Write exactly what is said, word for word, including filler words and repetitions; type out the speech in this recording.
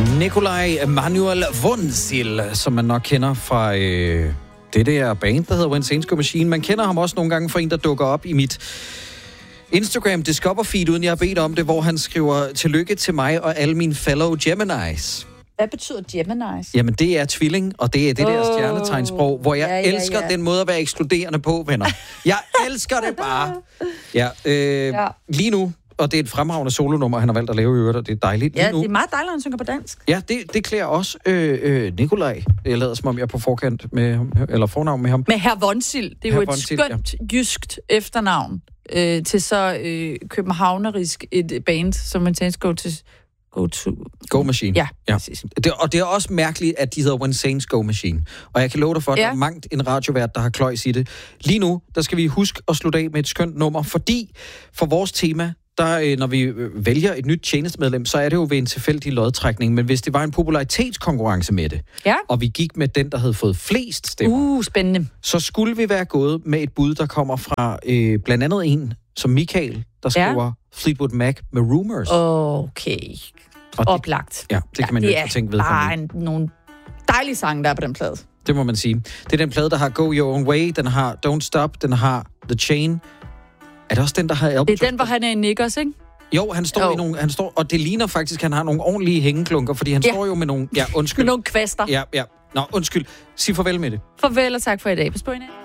Nikolaj Emanuel Wunsiel, som man nok kender fra øh, det der band, der hedder When Saints Go Machine. Man kender ham også nogle gange fra en, der dukker op i mit Instagram Discover feed, uden jeg har bedt om det, hvor han skriver tillykke til mig og alle mine fellow Geminis. Hvad betyder Geminis? Jamen, det er tvilling, og det er det oh. der stjernetegnsprog, hvor jeg ja, ja, elsker ja. den måde at være ekskluderende på, venner. Jeg elsker det bare. Ja, øh, ja. Lige nu, og det er et fremragende solonummer, han har valgt at lave i øvrigt, og det er dejligt. Ja, lige nu, det er meget dejligt, at han synger på dansk. Ja, det, det klæder også øh, øh, Nikolaj. Jeg lader som om, jeg er på forkant med ham, eller fornavn med ham. Med herr Wunsiel. Det er Herr jo et Wunsiel, skønt ja. jyskt efternavn øh, til så øh, københavnerisk et band, som man tænker gå til... Go to... Go Machine. Ja, ja. præcis. Det, og det er også mærkeligt, at de hedder When Saints Go Machine. Og jeg kan love dig for, at ja. der er mangt en radiovært, der har kløjs i det. Lige nu, der skal vi huske at slutte af med et skønt nummer, fordi for vores tema, der, når vi vælger et nyt tjenestemedlem, så er det jo ved en tilfældig lodtrækning. Men hvis det var en popularitetskonkurrence med det, ja. og vi gik med den, der havde fået flest stemmer, uh, spændende. så skulle vi være gået med et bud, der kommer fra øh, blandt andet en, som Michael, der skriver ja. Fleetwood Mac med Rumors. Okay. Og det, oplagt. Ja, det kan ja, man jo ikke tænke ved. Det er bare en, nogle dejlige sange, der er på den plade. Det må man sige. Det er den plade, der har Go Your Own Way, den har Don't Stop, den har The Chain. Er det også den, der har Albatross? Det er den, hvor han er i Nickers, ikke? Jo, han står jo. i nogle... Han står, og det ligner faktisk, at han har nogle ordentlige hængeklunker, fordi han ja. står jo med nogle... Ja, undskyld. Med nogle kvaster. Ja, ja. Nå, undskyld. Sig farvel med det. Farvel og tak for i dag. Pas på hinanden.